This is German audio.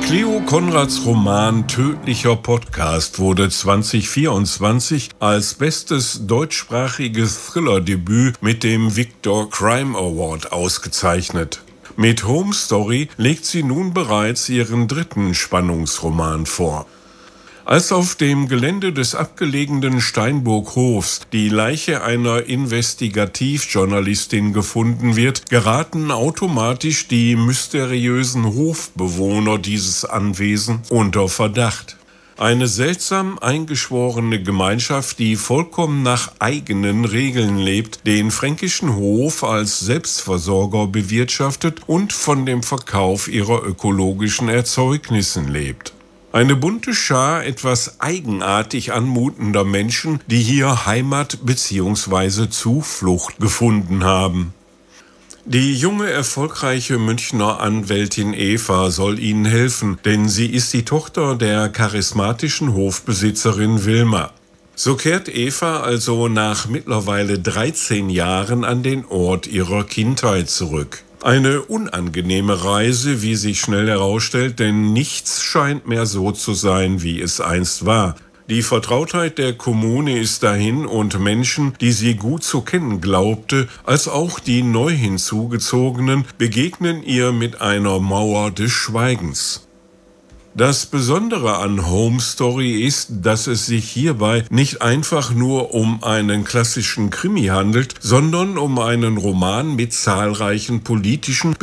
Cleo Konrads Roman Tödlicher Podcast wurde 2024 als bestes deutschsprachiges Thrillerdebüt mit dem Victor Crime Award ausgezeichnet. Mit Home Story legt sie nun bereits ihren dritten Spannungsroman vor. Als auf dem Gelände des abgelegenen Steinburg-Hofs die Leiche einer Investigativjournalistin gefunden wird, geraten automatisch die mysteriösen Hofbewohner dieses Anwesens unter Verdacht. Eine seltsam eingeschworene Gemeinschaft, die vollkommen nach eigenen Regeln lebt, den fränkischen Hof als Selbstversorger bewirtschaftet und von dem Verkauf ihrer ökologischen Erzeugnissen lebt. Eine bunte Schar etwas eigenartig anmutender Menschen, die hier Heimat bzw. Zuflucht gefunden haben. Die junge, erfolgreiche Münchner Anwältin Eva soll ihnen helfen, denn sie ist die Tochter der charismatischen Hofbesitzerin Wilma. So kehrt Eva also nach mittlerweile 13 Jahren an den Ort ihrer Kindheit zurück. Eine unangenehme Reise, wie sich schnell herausstellt, denn nichts scheint mehr so zu sein, wie es einst war. Die Vertrautheit der Kommune ist dahin und Menschen, die sie gut zu kennen glaubte, als auch die neu hinzugezogenen, begegnen ihr mit einer Mauer des Schweigens. Das Besondere an Home Story ist, dass es sich hierbei nicht einfach nur um einen klassischen Krimi handelt, sondern um einen Roman mit zahlreichen politischen